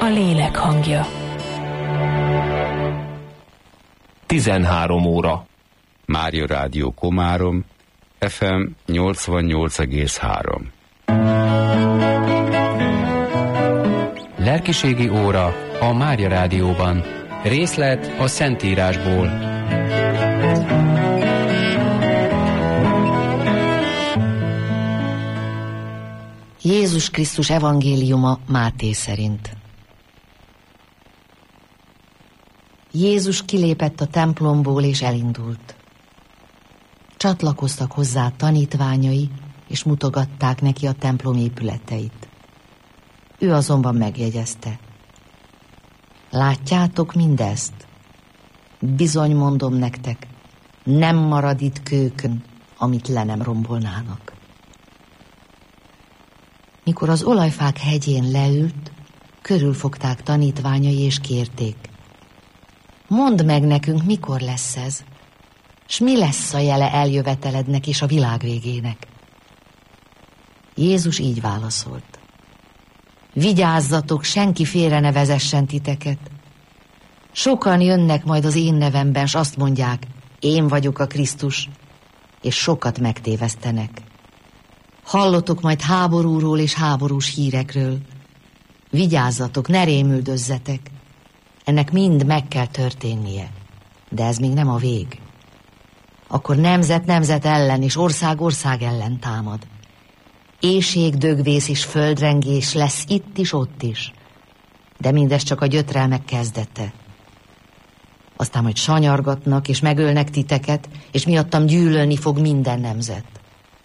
a lélek hangja. 13 óra. Mária Rádió Komárom, FM 88,3. Lelkiségi óra a Mária Rádióban. Részlet a Szentírásból. Jézus Krisztus evangéliuma Máté szerint. Jézus kilépett a templomból és elindult. Csatlakoztak hozzá tanítványai, és mutogatták neki a templom épületeit. Ő azonban megjegyezte: látjátok mindezt? Bizony mondom nektek, nem marad itt kőkön, amit le nem rombolnának. Mikor az olajfák hegyén leült, körülfogták tanítványai és kérték: mondd meg nekünk, mikor lesz ez, s mi lesz a jele eljövetelednek és a világ végének? Jézus így válaszolt: vigyázzatok, senki félre ne vezessen titeket. Sokan jönnek majd az én nevemben, s azt mondják: én vagyok a Krisztus, és sokat megtévesztenek. Hallotok majd háborúról és háborús hírekről. Vigyázzatok, ne rémüldözzetek. Ennek mind meg kell történnie, de ez még nem a vég. Akkor nemzet nemzet ellen és ország ország ellen támad. Éhség, dögvész és földrengés lesz itt is, ott is. De mindez csak a gyötrelmek kezdete. Aztán majd sanyargatnak és megölnek titeket, és miattam gyűlölni fog minden nemzet.